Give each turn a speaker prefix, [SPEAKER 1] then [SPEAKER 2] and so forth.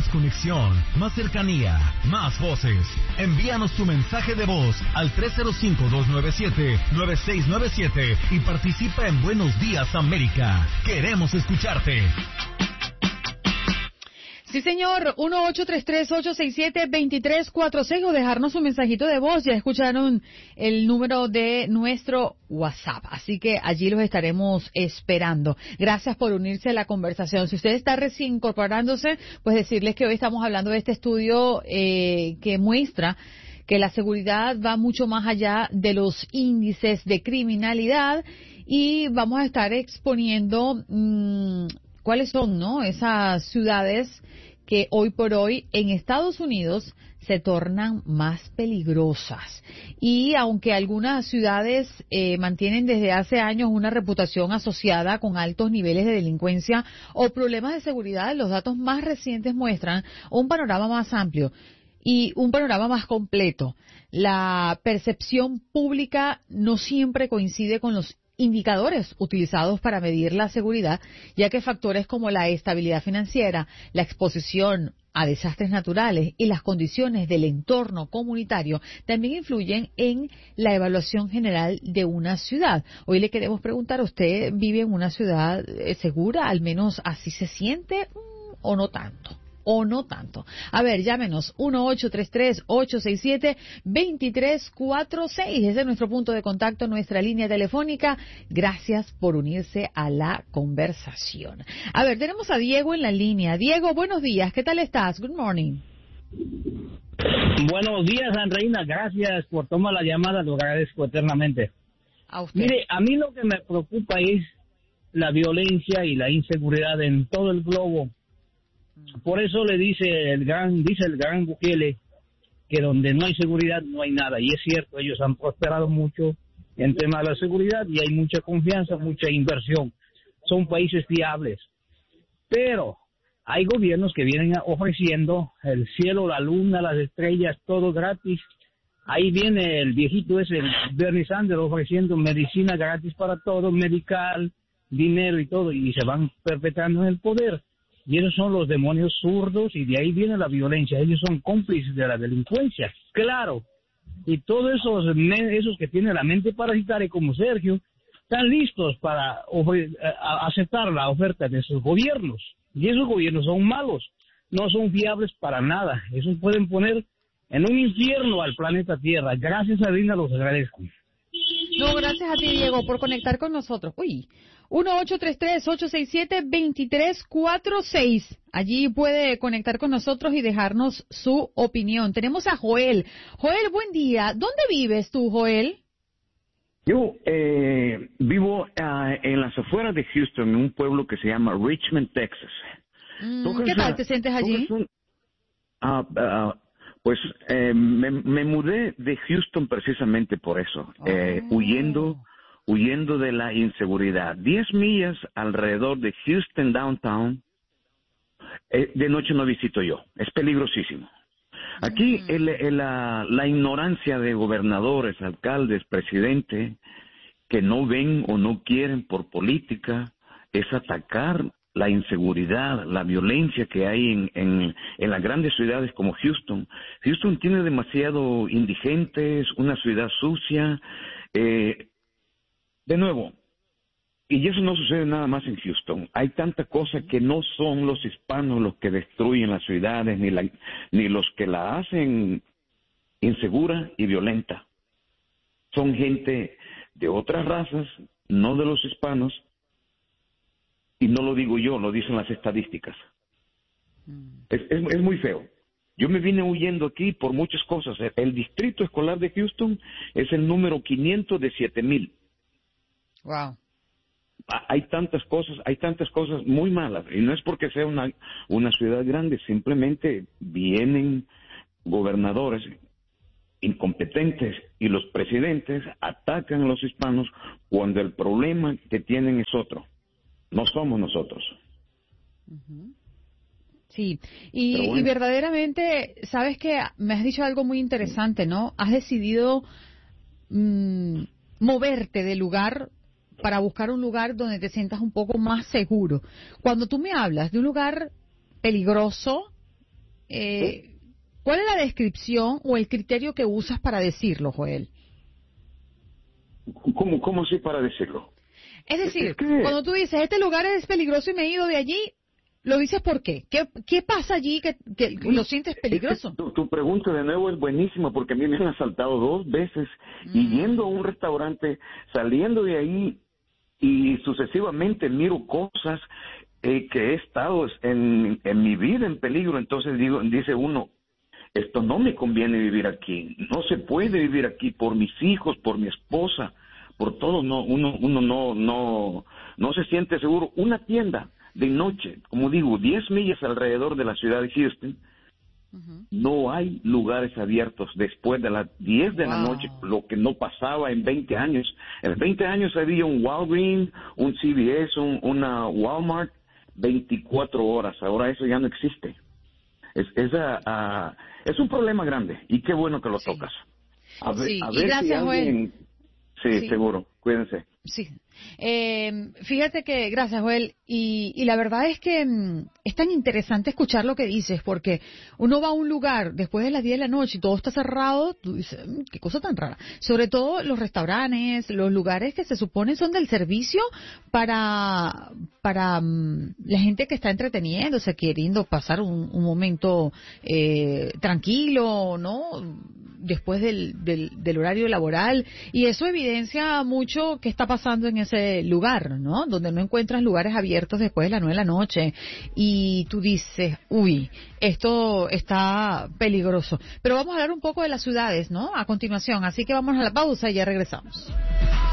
[SPEAKER 1] Más conexión, más cercanía, más voces. Envíanos tu mensaje de voz al 305-297-9697 y participa en Buenos Días América. Queremos escucharte.
[SPEAKER 2] Sí, señor, 1-833-867-2346 o dejarnos un mensajito de voz. Ya escucharon el número de nuestro WhatsApp, así que allí los estaremos esperando. Gracias por unirse a la conversación. Si usted está recién incorporándose, pues decirles que hoy estamos hablando de este estudio que muestra que la seguridad va mucho más allá de los índices de criminalidad y vamos a estar exponiendo cuáles son, ¿no?, esas ciudades que hoy por hoy en Estados Unidos se tornan más peligrosas. Y aunque algunas ciudades mantienen desde hace años una reputación asociada con altos niveles de delincuencia o problemas de seguridad, los datos más recientes muestran un panorama más amplio y un panorama más completo. La percepción pública no siempre coincide con los indicadores utilizados para medir la seguridad, ya que factores como la estabilidad financiera, la exposición a desastres naturales y las condiciones del entorno comunitario también influyen en la evaluación general de una ciudad. Hoy le queremos preguntar, ¿usted vive en una ciudad segura? ¿Al menos así se siente o no tanto? O no tanto. A ver, llámenos 1-833-867-2346. Ese es nuestro punto de contacto, nuestra línea telefónica. Gracias por unirse a la conversación. A ver, tenemos a Diego en la línea. Diego, buenos días. ¿Qué tal estás? Good morning.
[SPEAKER 3] Buenos días, Andreina. Gracias por tomar la llamada. Lo agradezco eternamente.
[SPEAKER 2] A usted.
[SPEAKER 3] Mire, a mí lo que me preocupa es la violencia y la inseguridad en todo el globo. Por eso le dice el gran Bukele que donde no hay seguridad no hay nada. Y es cierto, ellos han prosperado mucho en tema de la seguridad y hay mucha confianza, mucha inversión. Son países fiables. Pero hay gobiernos que vienen ofreciendo el cielo, la luna, las estrellas, todo gratis. Ahí viene el viejito ese, el Bernie Sanders, ofreciendo medicina gratis para todo, medical, dinero y todo, y se van perpetrando en el poder. Y esos son los demonios zurdos y de ahí viene la violencia. Ellos son cómplices de la delincuencia, claro. Y todos esos que tienen la mente parasitaria como Sergio, están listos para aceptar la oferta de esos gobiernos. Y esos gobiernos son malos, no son fiables para nada. Esos pueden poner en un infierno al planeta Tierra. Gracias a Dina, los agradezco.
[SPEAKER 2] No, gracias a ti, Diego, por conectar con nosotros. 1-833-867-2346. Allí puede conectar con nosotros y dejarnos su opinión. Tenemos a Joel. Joel, buen día. ¿Dónde vives tú, Joel?
[SPEAKER 4] Yo vivo en las afueras de Houston, en un pueblo que se llama Richmond, Texas.
[SPEAKER 2] ¿Qué tal te sientes allí?
[SPEAKER 4] Pues me mudé de Houston precisamente por eso, huyendo de la inseguridad. 10 millas alrededor de Houston Downtown, de noche no visito yo, es peligrosísimo. Aquí la ignorancia de gobernadores, alcaldes, presidentes, que no ven o no quieren por política, es atacar la inseguridad, la violencia que hay en las grandes ciudades como Houston. Houston tiene demasiado indigentes, una ciudad sucia. De nuevo, y eso no sucede nada más en Houston. Hay tanta cosa que no son los hispanos los que destruyen las ciudades, ni los que la hacen insegura y violenta. Son gente de otras razas, no de los hispanos. Y no lo digo yo, lo dicen las estadísticas. Es muy feo. Yo me vine huyendo aquí por muchas cosas. El distrito escolar de Houston es el número 500 de 7,000.
[SPEAKER 2] Wow.
[SPEAKER 4] Hay tantas cosas muy malas. Y no es porque sea una ciudad grande, simplemente vienen gobernadores incompetentes y los presidentes atacan a los hispanos cuando el problema que tienen es otro. No somos nosotros.
[SPEAKER 2] Sí, y verdaderamente, sabes que me has dicho algo muy interesante, ¿no? Has decidido moverte de lugar para buscar un lugar donde te sientas un poco más seguro. Cuando tú me hablas de un lugar peligroso, ¿cuál es la descripción o el criterio que usas para decirlo, Joel?
[SPEAKER 4] ¿Cómo así para decirlo?
[SPEAKER 2] Es decir, cuando tú dices, este lugar es peligroso y me he ido de allí, ¿lo dices por qué? ¿Qué pasa allí que lo sientes peligroso?
[SPEAKER 4] Tu pregunta de nuevo es buenísima porque a mí me han asaltado 2 veces y yendo a un restaurante, saliendo de ahí y sucesivamente miro cosas que he estado en mi vida en peligro. Entonces dice uno, esto no me conviene vivir aquí, no se puede vivir aquí por mis hijos, por mi esposa, por todo. Uno no se siente seguro. Una tienda de noche, como digo, 10 millas alrededor de la ciudad de Houston, no hay lugares abiertos después de las 10 de la noche, lo que no pasaba en 20 años. En 20 años había un Walgreens, un CVS, una Walmart, 24 horas. Ahora eso ya no existe. Es un problema grande y qué bueno que lo tocas. A ver
[SPEAKER 2] y
[SPEAKER 4] si
[SPEAKER 2] gracias,
[SPEAKER 4] alguien...
[SPEAKER 2] Joel.
[SPEAKER 4] Sí, seguro. Cuídense.
[SPEAKER 2] Sí. Fíjate que, gracias, Joel, y la verdad es que es tan interesante escuchar lo que dices, porque uno va a un lugar después de las 10 de la noche y todo está cerrado, tú dices, qué cosa tan rara. Sobre todo los restaurantes, los lugares que se supone son del servicio para la gente que está entreteniéndose, queriendo pasar un momento tranquilo, ¿no? Después del horario laboral, y eso evidencia mucho qué está pasando en ese lugar, ¿no? Donde no encuentras lugares abiertos después de las 9 de la noche y tú dices, uy, esto está peligroso. Pero vamos a hablar un poco de las ciudades, ¿no? A continuación, así que vamos a la pausa y ya regresamos.